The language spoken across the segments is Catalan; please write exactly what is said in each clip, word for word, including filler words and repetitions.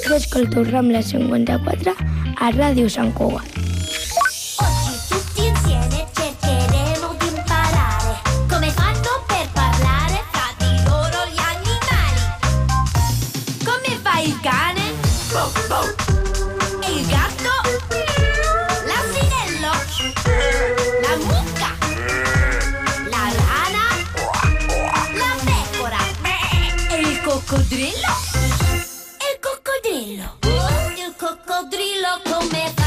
Jo escolto Rambla cinquanta-quatre a Ràdio Sant Cugat. Oggi tutti insieme cercheremo di imparare come fanno per parlare fra di loro gli animali. Come fa il cane? Bow, bow. E il gatto? L'asinello? La mucca? La rana? La pecora? E il coccodrillo? Il coccodrillo? Il coccodrillo come fa?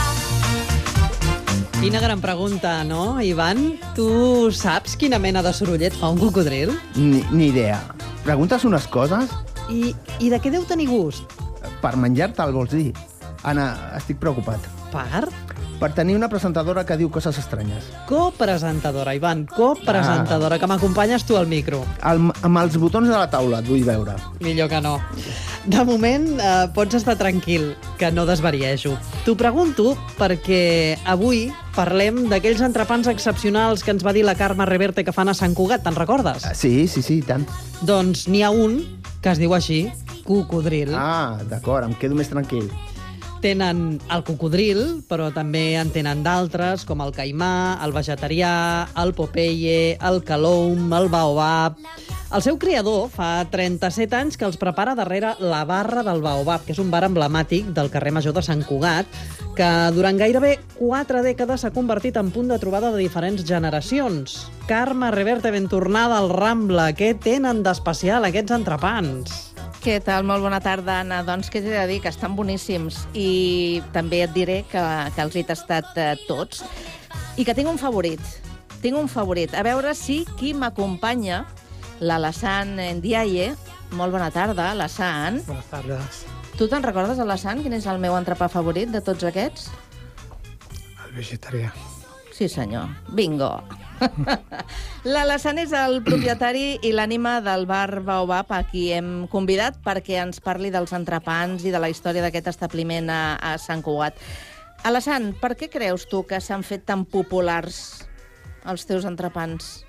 Quina gran pregunta, no, Ivan? Tu saps quina mena de sorollet fa un cocodril? Ni, ni idea. Preguntes unes coses? I, I de què deu tenir gust? Per menjar-te'l, vols dir? Anna, estic preocupat. Per? Per tenir una presentadora que diu coses estranyes. Copresentadora, Ivan, copresentadora, que m'acompanyes tu al micro. El, amb els botons de la taula, et vull veure. Millor que no. De moment, eh, pots estar tranquil, que no desvariejo. T'ho pregunto perquè avui parlem d'aquells entrepans excepcionals que ens va dir la Carme Reverte que fan a Sant Cugat, te'n recordes? Sí, sí, sí, tant. Doncs n'hi ha un que es diu així, cocodril. Ah, d'acord, em quedo més tranquil. Tenen el cocodril, però també en tenen d'altres, com el caimà, el vegetarià, el Popeye, el caloum, el baobab. El seu creador fa trenta-set anys que els prepara darrere la barra del baobab, que és un bar emblemàtic del carrer Major de Sant Cugat, que durant gairebé quatre dècades s'ha convertit en punt de trobada de diferents generacions. Carme Reverte, ben tornada al Rambla. Què tenen d'especial aquests entrepans? Què tal? Molt bona tarda, Anna. Doncs què t'he de dir? Que estan boníssims. I també et diré que, que els he tastat eh, tots. I que tinc un favorit. Tinc un favorit. A veure si qui m'acompanya, l'Alassane Ndiaye. Molt bona tarda, Alassane. Buenas tardes. Tu te'n recordes, Alassane, quin és el meu entrepà favorit de tots aquests? El vegetarià. Sí, senyor. Bingo. L'Alassane és el propietari i l'ànima del bar Baobab, a qui hem convidat perquè ens parli dels entrepans i de la història d'aquest establiment a, a Sant Cugat. Alassane, per què creus tu que s'han fet tan populars els teus entrepans?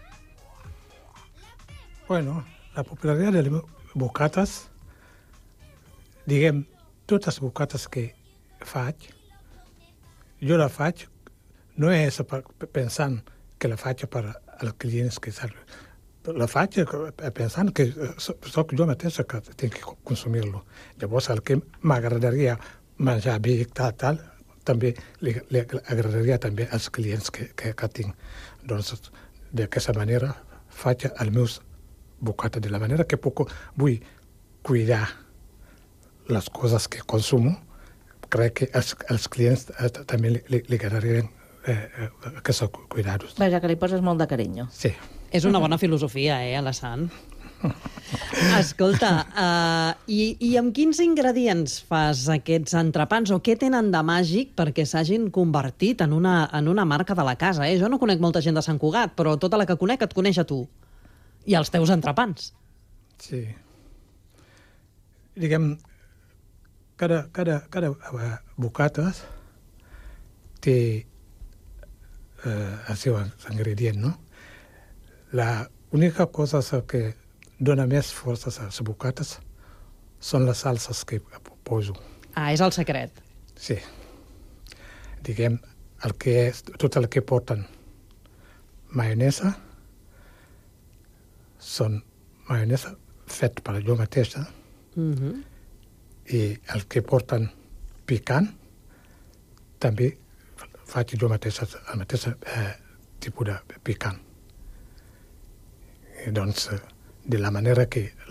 Bueno, la popularitat de les bocates, diguem, totes les bocates que faig, jo la faig, no és pensant que la faig per als clients que salven. La faig pensant que soc jo mateix que tinc que consumir-lo. Llavors, el que m'agradaria menjar bé i tal, tal, també li, li agradaria també als clients que, que, que tinc. Doncs, d'aquesta manera, faig els meus bocata de la manera que puc, vull cuidar les coses que consumo. Crec que als, als clients també li, li, li agradarien eh, eh, aquests cuidados. Vaja, que li poses molt de carinyo. Sí. És una bona filosofia, eh, Alassane? Escolta, uh, i, i amb quins ingredients fas aquests entrepans o què tenen de màgic perquè s'hagin convertit en una, en una marca de la casa? Eh? Jo no conec molta gent de Sant Cugat, però tota la que conec et coneix a tu. I els teus entrepans. Sí. Diguem, cada, cada, cada bocata té eh, el seu ingredient, no? La única cosa que dona més forces a les bocates són les salses que poso. Ah, és el secret. Sí. Diguem, el que és, tot el que porten maionesa són maionesa fet per jo mateixa, Uh-huh. i el que porten picant també faig jo mateixa el mateix eh, tipus de picant. I doncs, de la manera que